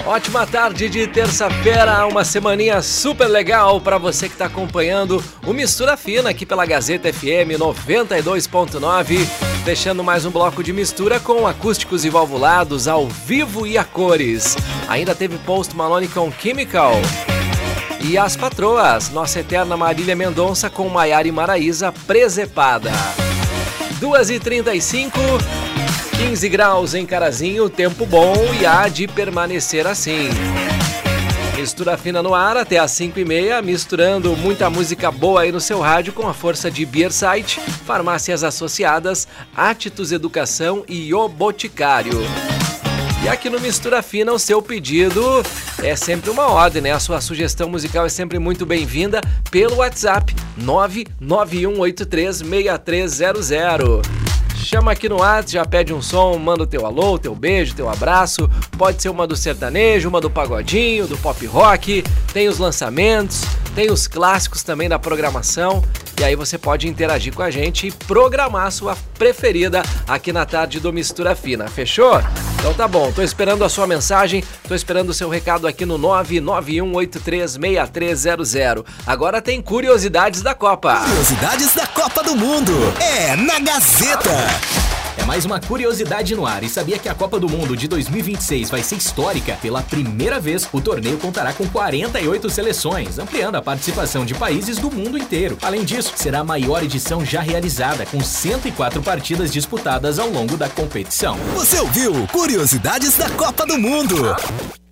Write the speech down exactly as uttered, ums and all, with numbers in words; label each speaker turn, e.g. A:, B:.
A: Ótima tarde de terça-feira, uma semaninha super legal para você que está acompanhando o Mistura Fina aqui pela Gazeta F M noventa e dois ponto nove, fechando mais um bloco de mistura com acústicos e valvulados ao vivo e a cores. Ainda teve Post Malone com Chemical e As Patroas, nossa eterna Marília Mendonça com Maiara e Maraísa, Presepada. duas e trinta e cinco, quinze graus em Carazinho, tempo bom e há de permanecer assim. Mistura Fina no ar até às cinco e meia, misturando muita música boa aí no seu rádio com a força de Beer Site, Farmácias Associadas, Atitus Educação e O Boticário. E aqui no Mistura Fina o seu pedido é sempre uma ordem, né? A sua sugestão musical é sempre muito bem-vinda pelo WhatsApp nove nove um oito três seis três zero zero. Chama aqui no WhatsApp, já pede um som, manda o teu alô, teu beijo, teu abraço. Pode ser uma do sertanejo, uma do pagodinho, do pop rock. Tem os lançamentos, tem os clássicos também da programação. E aí você pode interagir com a gente e programar a sua preferida aqui na tarde do Mistura Fina. Fechou? Então tá bom, tô esperando a sua mensagem, tô esperando o seu recado aqui no nove nove um oito três seis três zero zero. Agora tem curiosidades da Copa.
B: Curiosidades da Copa do Mundo é na Gazeta.
C: É mais uma curiosidade no ar. E sabia que a Copa do Mundo de dois mil e vinte e seis vai ser histórica? Pela primeira vez, o torneio contará com quarenta e oito seleções, ampliando a participação de países do mundo inteiro. Além disso, será a maior edição já realizada, com cento e quatro partidas disputadas ao longo da competição.
B: Você ouviu Curiosidades da Copa do Mundo.